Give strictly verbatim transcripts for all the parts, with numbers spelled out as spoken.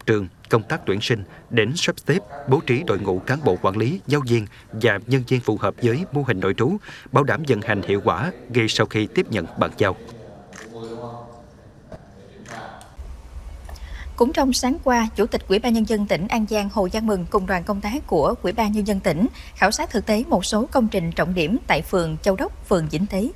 trường, công tác tuyển sinh đến sắp xếp, bố trí đội ngũ cán bộ quản lý, giáo viên và nhân viên phù hợp với mô hình nội trú, bảo đảm vận hành hiệu quả ngay sau khi tiếp nhận bàn giao. Cũng trong sáng qua, Chủ tịch Ủy ban Nhân dân tỉnh An Giang Hồ Văn Mừng cùng đoàn công tác của Ủy ban Nhân dân tỉnh khảo sát thực tế một số công trình trọng điểm tại phường Châu Đốc, phường Vĩnh Tế.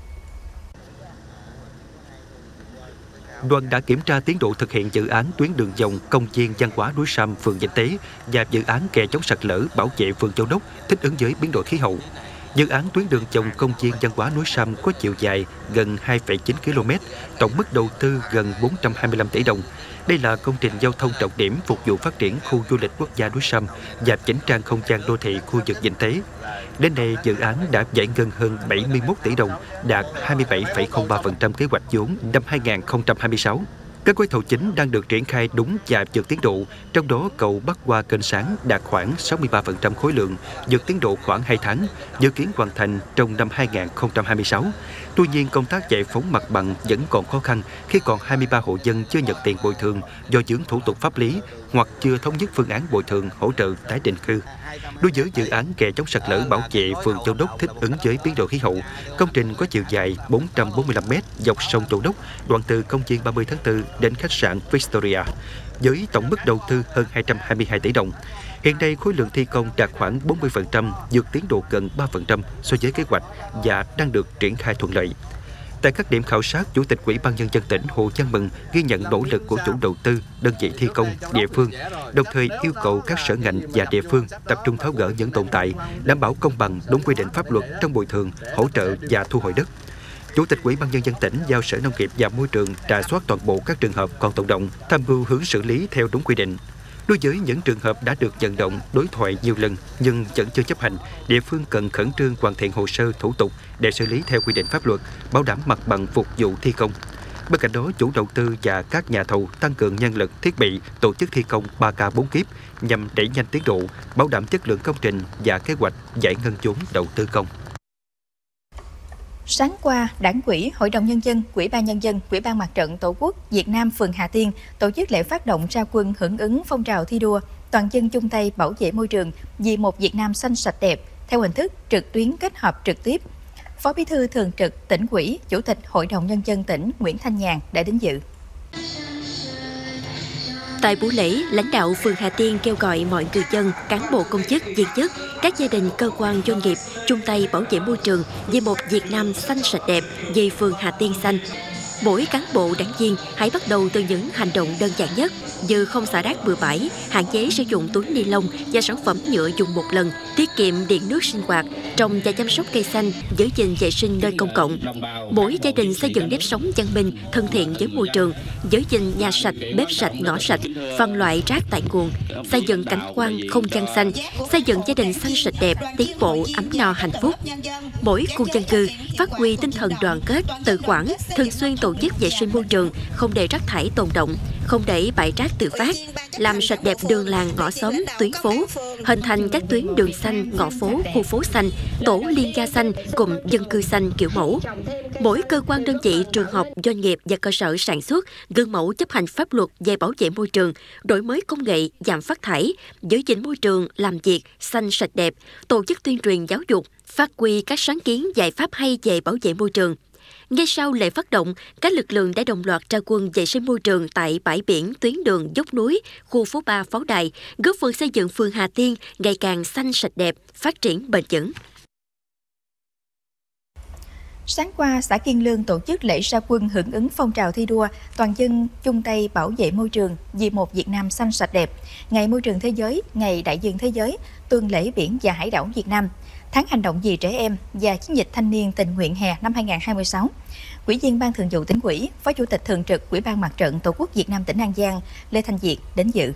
Đoàn đã kiểm tra tiến độ thực hiện dự án tuyến đường vòng công viên văn hóa núi Sam, phường Vĩnh Tế và dự án kè chống sạt lở bảo vệ phường Châu Đốc thích ứng với biến đổi khí hậu. Dự án tuyến đường vòng công viên văn hóa núi Sam có chiều dài gần hai phẩy chín ki lô mét, tổng mức đầu tư gần bốn trăm hai mươi lăm tỷ đồng. Đây là công trình giao thông trọng điểm phục vụ phát triển khu du lịch quốc gia núi Sam và chỉnh trang không gian đô thị khu vực Vĩnh Tế. Đến nay, dự án đã giải ngân hơn bảy mươi mốt tỷ đồng, đạt hai mươi bảy phẩy không ba phần trăm kế hoạch vốn năm hai nghìn không trăm hai mươi sáu. Các gói thầu chính đang được triển khai đúng và vượt tiến độ, trong đó cầu Bắc qua kênh Sáng đạt khoảng sáu mươi ba phần trăm khối lượng, vượt tiến độ khoảng hai tháng, dự kiến hoàn thành trong năm hai nghìn không trăm hai mươi sáu. Tuy nhiên, công tác giải phóng mặt bằng vẫn còn khó khăn khi còn hai mươi ba hộ dân chưa nhận tiền bồi thường do vướng thủ tục pháp lý hoặc chưa thống nhất phương án bồi thường hỗ trợ tái định cư. Đối với dự án kè chống sạt lở bảo vệ phường Châu Đốc thích ứng với biến đổi khí hậu, công trình có chiều dài bốn trăm bốn mươi lăm mét dọc sông Châu Đốc, đoạn từ công viên ba mươi tháng tư đến khách sạn Victoria, với tổng mức đầu tư hơn hai trăm hai mươi hai tỷ đồng. Hiện nay, khối lượng thi công đạt khoảng bốn mươi phần trăm, vượt tiến độ gần ba phần trăm so với kế hoạch và đang được triển khai thuận lợi. Tại các điểm khảo sát, Chủ tịch Ủy ban Nhân dân tỉnh Hồ Văn Mừng ghi nhận nỗ lực của chủ đầu tư, đơn vị thi công, địa phương, đồng thời yêu cầu các sở ngành và địa phương tập trung tháo gỡ những tồn tại, đảm bảo công bằng đúng quy định pháp luật trong bồi thường, hỗ trợ và thu hồi đất. Chủ tịch Ủy ban Nhân dân tỉnh giao Sở Nông nghiệp và Môi trường rà soát toàn bộ các trường hợp còn tồn động, tham mưu hướng xử lý theo đúng quy định. Đối với những trường hợp đã được vận động, đối thoại nhiều lần nhưng vẫn chưa chấp hành, địa phương cần khẩn trương hoàn thiện hồ sơ thủ tục để xử lý theo quy định pháp luật, bảo đảm mặt bằng phục vụ thi công. Bên cạnh đó, chủ đầu tư và các nhà thầu tăng cường nhân lực, thiết bị, tổ chức thi công ba K bốn kíp nhằm đẩy nhanh tiến độ, bảo đảm chất lượng công trình và kế hoạch giải ngân vốn đầu tư công. Sáng qua, Đảng ủy, Hội đồng Nhân dân, Ủy ban Nhân dân, Ủy ban Mặt trận Tổ quốc Việt Nam phường Hà Tiên tổ chức lễ phát động ra quân hưởng ứng phong trào thi đua toàn dân chung tay bảo vệ môi trường vì một Việt Nam xanh sạch đẹp theo hình thức trực tuyến kết hợp trực tiếp. Phó Bí thư Thường trực Tỉnh ủy, Chủ tịch Hội đồng Nhân dân tỉnh Nguyễn Thanh Nhàn đã đến dự. Tại buổi lễ, lãnh đạo phường Hà Tiên kêu gọi mọi người dân, cán bộ công chức, viên chức, các gia đình, cơ quan, doanh nghiệp chung tay bảo vệ môi trường vì một Việt Nam xanh sạch đẹp, vì phường Hà Tiên xanh. Mỗi cán bộ đảng viên hãy bắt đầu từ những hành động đơn giản nhất như không xả rác bừa bãi, hạn chế sử dụng túi ni lông và sản phẩm nhựa dùng một lần, tiết kiệm điện nước sinh hoạt, trồng và chăm sóc cây xanh, giữ gìn vệ sinh nơi công cộng. Mỗi gia đình xây dựng nếp sống văn minh, thân thiện với môi trường, giữ gìn nhà sạch, bếp sạch, ngõ sạch, phân loại rác tại nguồn, xây dựng cảnh quan, không gian xanh, xây dựng gia đình xanh sạch đẹp, tiến bộ, ấm no, hạnh phúc. Mỗi khu dân cư phát huy tinh thần đoàn kết, tự quản, thường xuyên tổ chức vệ sinh môi trường, không để rác thải tồn động, không để bãi rác tự phát, làm sạch đẹp đường làng, ngõ xóm, tuyến phố, hình thành các tuyến đường xanh, ngõ phố, khu phố xanh, tổ liên gia xanh cùng dân cư xanh kiểu mẫu. Mỗi cơ quan đơn vị, trường học, doanh nghiệp và cơ sở sản xuất gương mẫu chấp hành pháp luật về bảo vệ môi trường, đổi mới công nghệ, giảm phát thải, giữ gìn môi trường, làm việc xanh sạch đẹp, tổ chức tuyên truyền giáo dục, phát huy các sáng kiến giải pháp hay về bảo vệ môi trường. Ngay sau lễ phát động, các lực lượng đã đồng loạt ra quân vệ sinh môi trường tại bãi biển, tuyến đường, dốc núi, khu phố ba Pháo Đài, góp phần xây dựng phường Hà Tiên ngày càng xanh sạch đẹp, phát triển bền vững. Sáng qua, xã Kiên Lương tổ chức lễ ra quân hưởng ứng phong trào thi đua toàn dân chung tay bảo vệ môi trường vì một Việt Nam xanh sạch đẹp, Ngày Môi trường Thế giới, Ngày Đại dương Thế giới, Tuần lễ biển và hải đảo Việt Nam, Tháng hành động vì trẻ em và chiến dịch thanh niên tình nguyện hè năm hai nghìn không trăm hai mươi sáu. Ủy viên Ban Thường vụ Tỉnh ủy, Phó Chủ tịch Thường trực Ủy ban Mặt trận Tổ quốc Việt Nam tỉnh An Giang Lê Thanh Việt đến dự.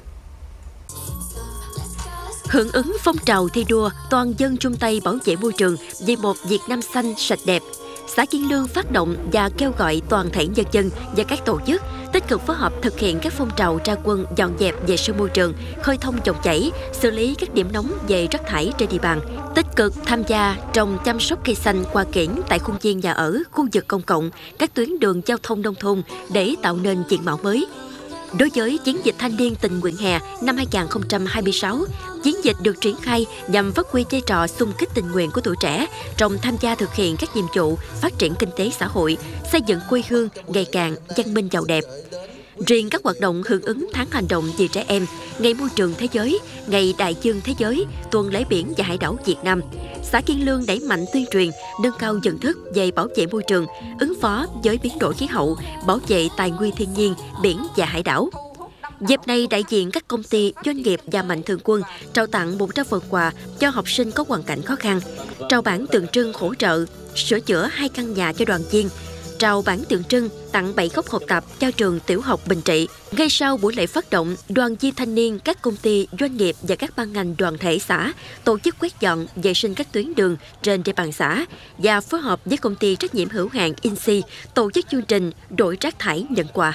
Hưởng ứng phong trào thi đua toàn dân chung tay bảo vệ môi trường vì một Việt Nam xanh sạch đẹp, xã Kiên Lương phát động và kêu gọi toàn thể nhân dân và các tổ chức tích cực phối hợp thực hiện các phong trào ra quân dọn dẹp vệ sinh môi trường, khơi thông dòng chảy, xử lý các điểm nóng về rác thải trên địa bàn, tích cực tham gia trồng chăm sóc cây xanh hoa kiển tại khuôn viên nhà ở, khu vực công cộng, các tuyến đường giao thông nông thôn để tạo nên diện mạo mới. Đối với chiến dịch thanh niên tình nguyện hè năm hai nghìn không trăm hai mươi sáu, chiến dịch được triển khai nhằm phát huy vai trò xung kích tình nguyện của tuổi trẻ trong tham gia thực hiện các nhiệm vụ phát triển kinh tế xã hội, xây dựng quê hương ngày càng văn minh giàu đẹp. Riêng các hoạt động hưởng ứng tháng hành động vì trẻ em, Ngày Môi trường Thế giới, Ngày Đại dương Thế giới, Tuần lễ biển và hải đảo Việt Nam, xã Kiên Lương đẩy mạnh tuyên truyền, nâng cao nhận thức về bảo vệ môi trường, ứng phó với biến đổi khí hậu, bảo vệ tài nguyên thiên nhiên, biển và hải đảo. Dịp này, đại diện các công ty, doanh nghiệp và mạnh thường quân trao tặng một trăm phần quà cho học sinh có hoàn cảnh khó khăn, trao bảng tượng trưng hỗ trợ sửa chữa hai căn nhà cho đoàn viên, trao bảng tượng trưng tặng bảy góc học tập cho trường tiểu học Bình Trị. Ngay sau buổi lễ phát động, đoàn viên thanh niên, các công ty, doanh nghiệp và các ban ngành đoàn thể xã tổ chức quét dọn, vệ sinh các tuyến đường trên địa bàn xã và phối hợp với công ty trách nhiệm hữu hạn Insi tổ chức chương trình đổi rác thải nhận quà.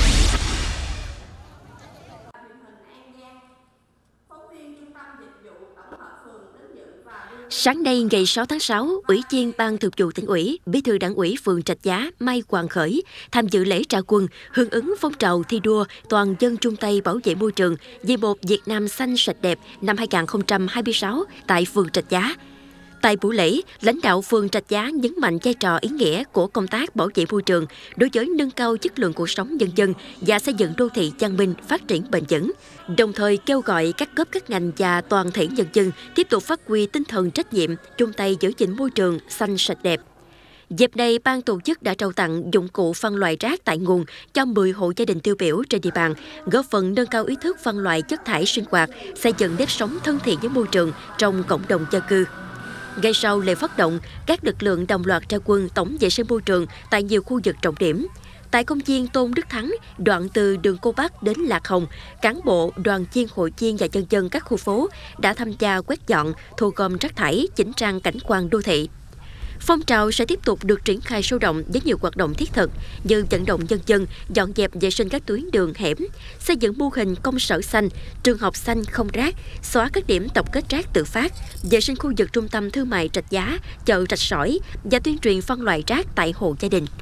Sáng nay, ngày sáu tháng sáu, Ủy viên Ban Thường vụ Tỉnh ủy, Bí thư Đảng ủy phường Rạch Giá Mai Hoàng Khởi tham dự lễ ra quân hưởng ứng phong trào thi đua toàn dân chung tay bảo vệ môi trường vì một Việt Nam xanh sạch đẹp năm hai nghìn không trăm hai mươi sáu tại phường Rạch Giá. Tại buổi lễ, lãnh đạo phường Rạch Giá nhấn mạnh vai trò ý nghĩa của công tác bảo vệ môi trường đối với nâng cao chất lượng cuộc sống nhân dân và xây dựng đô thị văn minh phát triển bền vững. Đồng thời kêu gọi các cấp các ngành và toàn thể nhân dân tiếp tục phát huy tinh thần trách nhiệm, chung tay giữ gìn môi trường xanh sạch đẹp. Dịp này, ban tổ chức đã trao tặng dụng cụ phân loại rác tại nguồn cho mười hộ gia đình tiêu biểu trên địa bàn, góp phần nâng cao ý thức phân loại chất thải sinh hoạt, xây dựng nếp sống thân thiện với môi trường trong cộng đồng dân cư. Ngay sau lễ phát động, các lực lượng đồng loạt ra quân tổng vệ sinh môi trường tại nhiều khu vực trọng điểm. Tại công viên Tôn Đức Thắng, đoạn từ đường Cô Bắc đến Lạc Hồng, cán bộ, đoàn viên, hội viên và nhân dân các khu phố đã tham gia quét dọn, thu gom rác thải, chỉnh trang cảnh quan đô thị. Phong trào sẽ tiếp tục được triển khai sâu rộng với nhiều hoạt động thiết thực như vận động nhân dân dọn dẹp vệ sinh các tuyến đường hẻm, xây dựng mô hình công sở xanh, trường học xanh không rác, xóa các điểm tập kết rác tự phát, vệ sinh khu vực trung tâm thương mại Rạch Giá, chợ Rạch Sỏi và tuyên truyền phân loại rác tại hộ gia đình.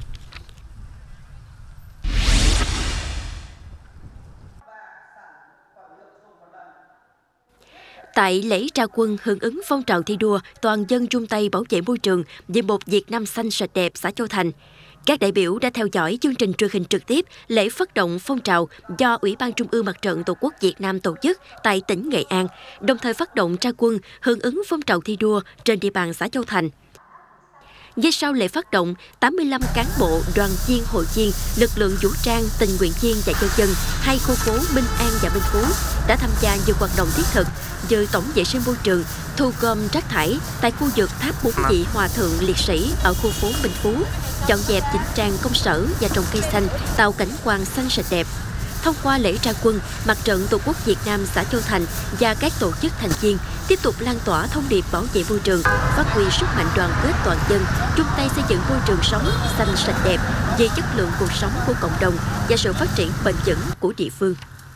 Tại lễ ra quân hưởng ứng phong trào thi đua toàn dân chung tay bảo vệ môi trường vì một Việt Nam xanh sạch đẹp xã Châu Thành, các đại biểu đã theo dõi chương trình truyền hình trực tiếp lễ phát động phong trào do Ủy ban Trung ương Mặt trận Tổ quốc Việt Nam tổ chức tại tỉnh Nghệ An, đồng thời phát động ra quân hưởng ứng phong trào thi đua trên địa bàn xã Châu Thành. Ngay sau lễ phát động, tám mươi lăm cán bộ, đoàn viên, hội viên, lực lượng vũ trang, tình nguyện viên và nhân dân hai khu phố Minh An và Minh Phú đã tham gia nhiều hoạt động thiết thực như tổng vệ sinh môi trường, thu gom rác thải tại khu vực tháp bốn vị hòa thượng liệt sĩ ở khu phố Minh Phú, dọn dẹp chỉnh trang công sở và trồng cây xanh tạo cảnh quan xanh sạch đẹp. Thông qua lễ ra quân, Mặt trận Tổ quốc Việt Nam xã Châu Thành và các tổ chức thành viên tiếp tục lan tỏa thông điệp bảo vệ môi trường, phát huy sức mạnh đoàn kết toàn dân, chung tay xây dựng môi trường sống xanh sạch đẹp vì chất lượng cuộc sống của cộng đồng và sự phát triển bền vững của địa phương.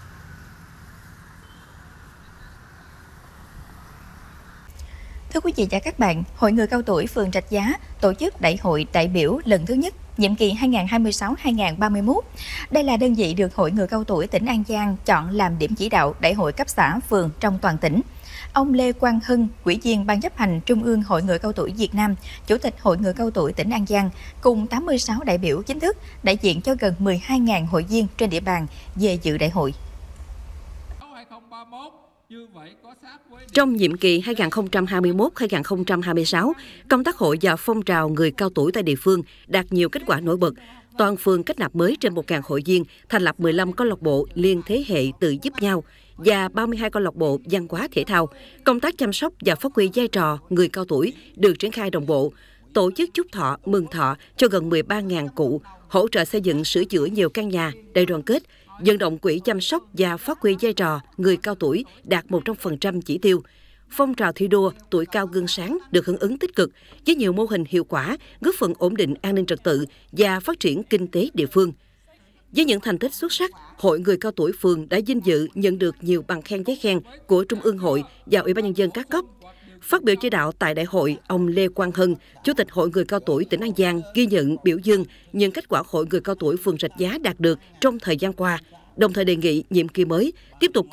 Thưa quý vị và các bạn, Hội người cao tuổi phường Rạch Giá tổ chức đại hội đại biểu lần thứ nhất nhiệm kỳ hai nghìn không trăm hai mươi sáu đến hai nghìn không trăm ba mươi mốt. Đây là đơn vị được Hội người cao tuổi tỉnh An Giang chọn làm điểm chỉ đạo đại hội cấp xã phường trong toàn tỉnh. Ông Lê Quang Hưng, Ủy viên Ban chấp hành Trung ương Hội người cao tuổi Việt Nam, Chủ tịch Hội người cao tuổi tỉnh An Giang, cùng tám mươi sáu đại biểu chính thức đại diện cho gần mười hai nghìn hội viên trên địa bàn về dự đại hội. Trong nhiệm kỳ hai nghìn không trăm hai mươi mốt đến hai nghìn không trăm hai mươi sáu, công tác hội và phong trào người cao tuổi tại địa phương đạt nhiều kết quả nổi bật. Toàn phường kết nạp mới trên một nghìn hội viên, thành lập mười lăm câu lạc bộ liên thế hệ tự giúp nhau và ba mươi hai câu lạc bộ văn hóa thể thao. Công tác chăm sóc và phát huy vai trò người cao tuổi được triển khai đồng bộ. Tổ chức chúc thọ, mừng thọ cho gần mười ba nghìn cụ, hỗ trợ xây dựng sửa chữa nhiều căn nhà đại đoàn kết, vận động quỹ chăm sóc và phát huy vai trò người cao tuổi đạt một trăm phần trăm chỉ tiêu. Phong trào thi đua tuổi cao gương sáng được hưởng ứng tích cực với nhiều mô hình hiệu quả, góp phần ổn định an ninh trật tự và phát triển kinh tế địa phương. Với những thành tích xuất sắc, Hội người cao tuổi phường đã vinh dự nhận được nhiều bằng khen giấy khen của Trung ương Hội và Ủy ban nhân dân các cấp. Phát biểu chỉ đạo tại đại hội, ông Lê Quang Hưng, Chủ tịch Hội người cao tuổi tỉnh An Giang ghi nhận biểu dương những kết quả Hội người cao tuổi phường Rạch Giá đạt được trong thời gian qua, đồng thời đề nghị nhiệm kỳ mới tiếp tục